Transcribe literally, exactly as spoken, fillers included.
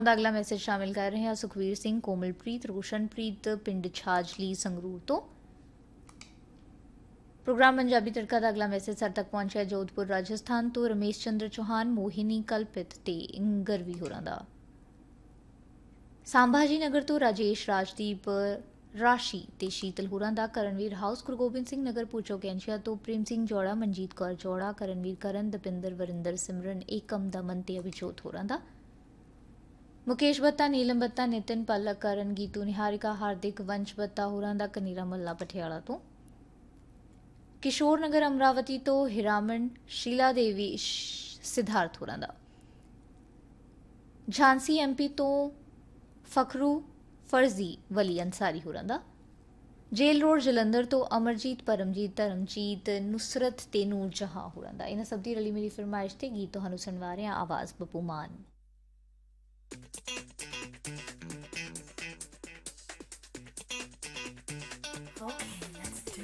ਦਾ ਅਗਲਾ ਮੈਸੇਜ ਸ਼ਾਮਿਲ ਕਰ ਰਹੇ ਹਾਂ ਸੁਖਵੀਰ ਸਿੰਘ, ਕੋਮਲਪ੍ਰੀਤ, ਰੋਸ਼ਨਪ੍ਰੀਤ ਪਿੰਡ ਛਾਜਲੀ ਸੰਗਰੂਰ ਤੋਂ। ਪ੍ਰੋਗਰਾਮ ਪੰਜਾਬੀ ਤੜਕਾ ਦਾ ਅਗਲਾ ਮੈਸੇਜ ਸਾਡੇ ਤੱਕ ਪਹੁੰਚਿਆ ਜੋਧਪੁਰ ਰਾਜਸਥਾਨ ਤੋਂ ਰਮੇਸ਼ ਚੰਦਰ ਚੌਹਾਨ, ਮੋਹਿਨੀ ਕਲਪਿਤ ਤੇ ਇੰਗਰਵੀ ਹੋਰਾਂ ਦਾ। ਸੰਭਾਜੀ ਨਗਰ ਤੋਂ ਰਾਜੇਸ਼, ਰਾਜਦੀਪ, ਰਾਸ਼ੀ ਤੇ ਸ਼ੀਤਲ ਹੋਰਾਂ ਦਾ। ਕਰਨਵੀਰ ਹਾਊਸ, ਗੁਰੂ ਗੋਬਿੰਦ ਸਿੰਘ ਨਗਰ, ਪੂਚੋ ਕੈਂਚੀਆ ਤੋਂ ਪ੍ਰੇਮ ਸਿੰਘ ਜੋੜਾ, ਮਨਜੀਤ ਕੌਰ ਜੋੜਾ, ਕਰਨਵੀਰ ਕਰਨ, ਦਪਿੰਦਰ, ਵਰਿੰਦਰ, ਸਿਮਰਨ, ਏਕਮ, ਦਮਨ ਤੇ ਅਭਿਜੋਤ ਹੋਰਾਂ ਦਾ। ਮੁਕੇਸ਼ ਬੱਤਾ, ਨੀਲਮ ਬੱਤਾ, ਨਿਤਿਨ, ਪਲਕ, ਕਰਨ, ਗੀਤੂ, ਨਿਹਾਰਿਕਾ, ਹਾਰਦਿਕ, ਵੰਸ਼ ਬੱਤਾ ਹੋਰਾਂ ਦਾ। ਕਨੀਰਾ ਮੱਲਾ ਪਟਿਆਲਾ ਤੋਂ। ਕਿਸ਼ੋਰ ਨਗਰ ਅਮਰਾਵਤੀ ਤੋਂ ਹਿਰਾਮਨ, ਸ਼ੀਲਾ ਦੇਵੀ, ਸਿਧਾਰਥ ਹੋਰਾਂ ਦਾ। ਝਾਂਸੀ ਐਮਪੀ ਤੋਂ ਫਖਰੂ ਫਰਜ਼ੀ, ਵਲੀ ਅੰਸਾਰੀ ਹੋਰਾਂ ਦਾ। ਜੇਲ ਰੋਡ ਜਲੰਧਰ ਤੋਂ ਅਮਰਜੀਤ, ਪਰਮਜੀਤ, ਧਰਮਜੀਤ, ਨੁਸਰਤ ਤੇ ਨੂਰ ਜਹਾਂ ਹੋਰਾਂ ਦਾ। ਇਹਨਾਂ ਸਭ ਦੀ ਰਲੀ ਮਿਲੀ ਫਰਮਾਇਸ਼ ਤੇ ਗੀਤ ਤੁਹਾਨੂੰ ਸੁਣਵਾ ਰਹੇ ਹਾਂ। ਆਵਾਜ਼ ਬੱਬੂ ਮਾਨ।